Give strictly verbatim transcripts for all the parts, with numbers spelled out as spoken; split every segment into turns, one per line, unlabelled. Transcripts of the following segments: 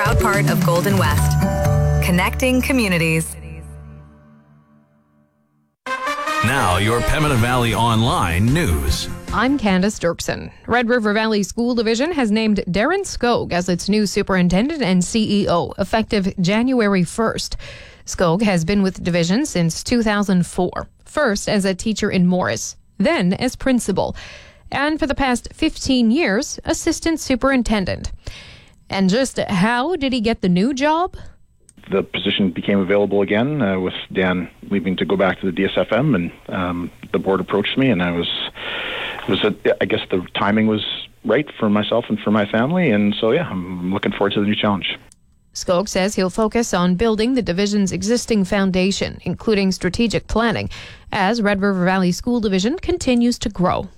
proud part of Golden West. Connecting communities.
Now, your Pembina Valley Online news.
I'm Candace Dirksen. Red River Valley School Division has named Darren Skog as its new superintendent and C E O, effective January first. Skog has been with the division since two thousand four, first as a teacher in Morris, then as principal, and for the past fifteen years, assistant superintendent. And just how did he get the new job?
The position became available again uh, with Dan leaving to go back to the D S F M, and um, the board approached me, and I was, was a, I guess the timing was right for myself and for my family, and so yeah, I'm looking forward to the new challenge.
Skog says he'll focus on building the division's existing foundation, including strategic planning, as Red River Valley School Division continues to grow.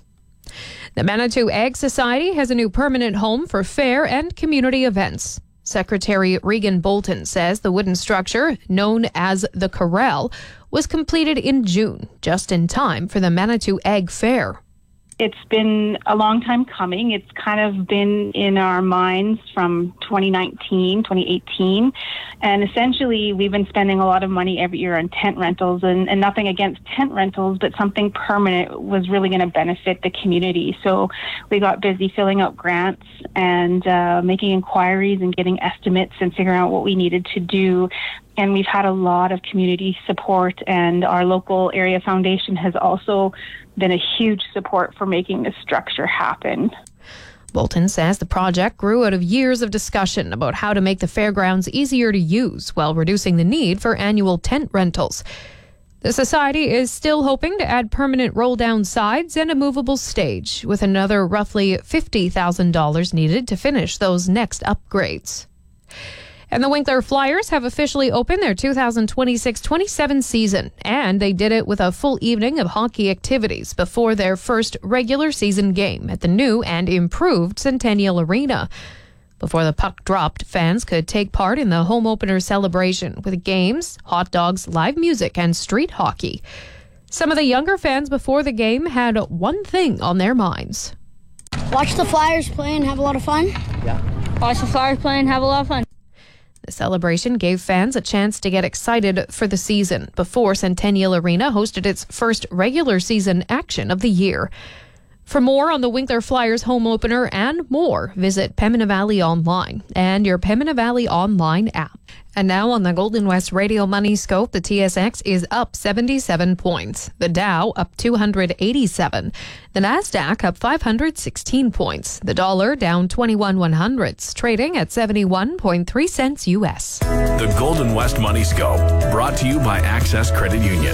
The Manitou Ag Society has a new permanent home for fair and community events. Secretary Regan Bolton says the wooden structure, known as the Corral, was completed in June, just in time for the Manitou Ag Fair.
It's been a long time coming. It's kind of been in our minds from twenty nineteen, twenty eighteen. And essentially, we've been spending a lot of money every year on tent rentals, and, and nothing against tent rentals, but something permanent was really going to benefit the community. So we got busy filling out grants and uh, making inquiries and getting estimates and figuring out what we needed to do. And we've had a lot of community support, and our local area foundation has also been a huge support for making this structure happen.
Bolton says the project grew out of years of discussion about how to make the fairgrounds easier to use while reducing the need for annual tent rentals. The Society is still hoping to add permanent roll-down sides and a movable stage, with another roughly fifty thousand dollars needed to finish those next upgrades. And the Winkler Flyers have officially opened their two thousand twenty-six twenty-seven season, and they did it with a full evening of hockey activities before their first regular season game at the new and improved Centennial Arena. Before the puck dropped, fans could take part in the home opener celebration with games, hot dogs, live music, and street hockey. Some of the younger fans before the game had one thing on their minds.
Watch the Flyers play and have a lot of fun.
Yeah. Watch the Flyers play and have a lot of fun.
The celebration gave fans a chance to get excited for the season before Centennial Arena hosted its first regular season action of the year. For more on the Winkler Flyers home opener and more, visit Pembina Valley Online and your Pembina Valley Online app. And now on the Golden West Radio Money Scope, the T S X is up seventy-seven points. The Dow up two hundred eighty-seven. The Nasdaq up five hundred sixteen points. The dollar down twenty-one one hundredths, trading at seventy-one point three cents U S.
The Golden West Money Scope, brought to you by Access Credit Union.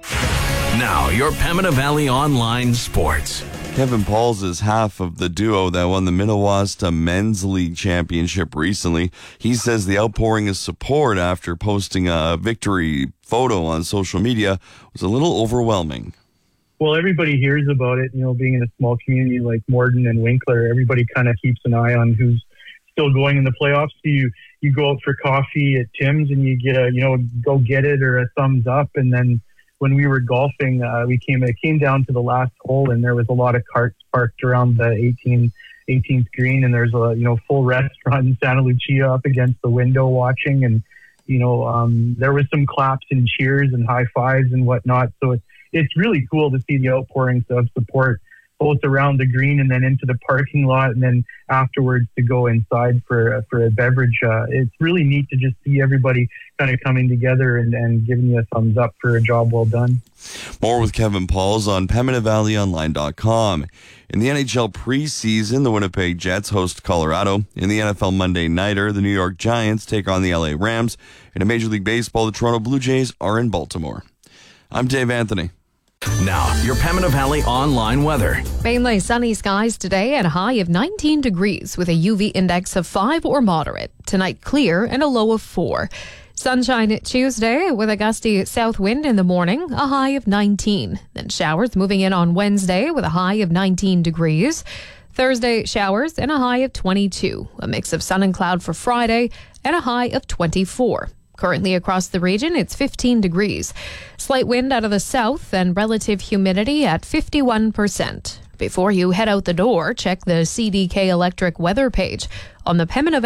Now, your Pembina Valley Online Sports.
Kevin Pauls is half of the duo that won the Minnewaska Men's League Championship recently. He says the outpouring of support after posting a victory photo on social media was a little overwhelming.
Well, everybody hears about it, you know, being in a small community like Morden and Winkler. Everybody kind of keeps an eye on who's still going in the playoffs. So you, you go out for coffee at Tim's and you get a, you know, go get it or a thumbs up, and then when we were golfing, uh, we came it came down to the last hole, and there was a lot of carts parked around the eighteenth green, and there's a you know full restaurant in Santa Lucia up against the window watching, and you know um, there was some claps and cheers and high fives and whatnot. So it's it's really cool to see the outpourings of support both around the green and then into the parking lot, and then afterwards to go inside for for a beverage. Uh, it's really neat to just see everybody kind of coming together and, and giving you a thumbs up for a job well done.
More with Kevin Pauls on Pembina Valley Online dot com. In the N H L preseason, the Winnipeg Jets host Colorado. In the N F L Monday Nighter, the New York Giants take on the L A Rams. In Major League Baseball, the Toronto Blue Jays are in Baltimore. I'm Dave Anthony.
Now, your Pembina Valley Online weather.
Mainly sunny skies today and a high of nineteen degrees with a U V index of five or moderate. Tonight, clear and a low of four. Sunshine Tuesday with a gusty south wind in the morning, a high of nineteen. Then showers moving in on Wednesday with a high of nineteen degrees. Thursday, showers and a high of twenty-two. A mix of sun and cloud for Friday and a high of twenty-four. Currently across the region, it's fifteen degrees. Slight wind out of the south and relative humidity at fifty-one percent. Before you head out the door, check the C D K Electric weather page on the Pembina